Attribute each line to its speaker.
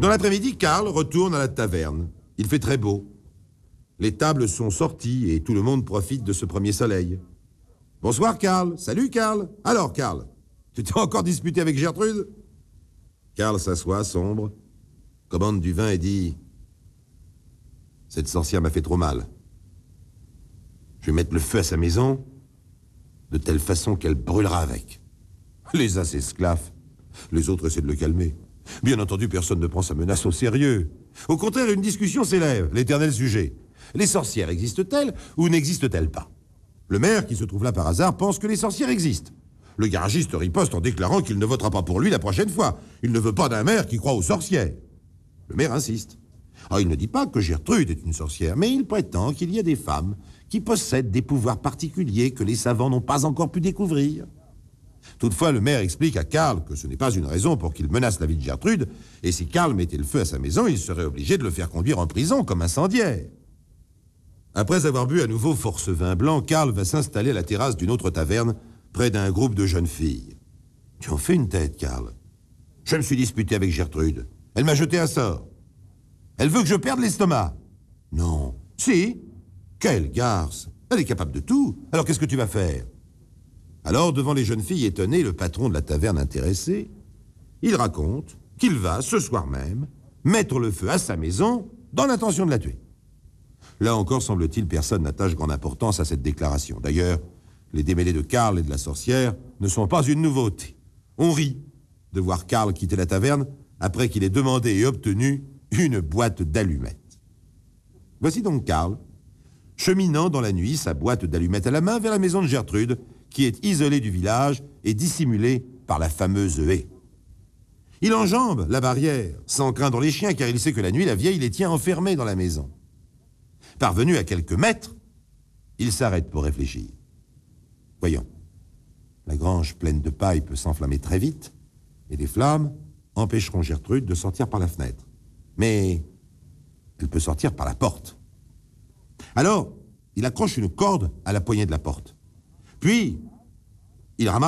Speaker 1: Dans l'après-midi, Karl retourne à la taverne. Il fait très beau. Les tables sont sorties et tout le monde profite de ce premier soleil. « Bonsoir, Karl. Salut, Karl. Alors, Karl, tu t'es encore disputé avec Gertrude ?» Karl s'assoit, sombre, commande du vin et dit « Cette sorcière m'a fait trop mal. Je vais mettre le feu à sa maison de telle façon qu'elle brûlera avec. » Les uns s'esclaffent, les autres essaient de le calmer. Bien entendu, personne ne prend sa menace au sérieux. Au contraire, une discussion s'élève, l'éternel sujet. Les sorcières existent-elles ou n'existent-elles pas? Le maire, qui se trouve là par hasard, pense que les sorcières existent. Le garagiste riposte en déclarant qu'il ne votera pas pour lui la prochaine fois. Il ne veut pas d'un maire qui croit aux sorcières. Le maire insiste. Il ne dit pas que Gertrude est une sorcière, mais il prétend qu'il y a des femmes qui possèdent des pouvoirs particuliers que les savants n'ont pas encore pu découvrir. Toutefois, le maire explique à Karl que ce n'est pas une raison pour qu'il menace la vie de Gertrude, et si Karl mettait le feu à sa maison, il serait obligé de le faire conduire en prison comme incendiaire. Après avoir bu à nouveau force vin blanc, Karl va s'installer à la terrasse d'une autre taverne, près d'un groupe de jeunes filles. « Tu en fais une tête, Karl. Je me suis disputé avec Gertrude. Elle m'a jeté un sort. Elle veut que je perde l'estomac. »« Non. »« Si. »« Quelle garce. Elle est capable de tout. Alors qu'est-ce que tu vas faire ?» Alors, devant les jeunes filles étonnées, le patron de la taverne intéressé, il raconte qu'il va, ce soir même, mettre le feu à sa maison dans l'intention de la tuer. Là encore, semble-t-il, personne n'attache grande importance à cette déclaration. D'ailleurs, les démêlés de Karl et de la sorcière ne sont pas une nouveauté. On rit de voir Karl quitter la taverne après qu'il ait demandé et obtenu une boîte d'allumettes. Voici donc Karl, cheminant dans la nuit, sa boîte d'allumettes à la main vers la maison de Gertrude, qui est isolée du village et dissimulée par la fameuse haie. Il enjambe la barrière, sans craindre les chiens, car il sait que la nuit, la vieille les tient enfermés dans la maison. Parvenu à quelques mètres, il s'arrête pour réfléchir. Voyons, la grange pleine de paille peut s'enflammer très vite, et les flammes empêcheront Gertrude de sortir par la fenêtre. Mais elle peut sortir par la porte. Alors, il accroche une corde à la poignée de la porte. Puis, il ramasse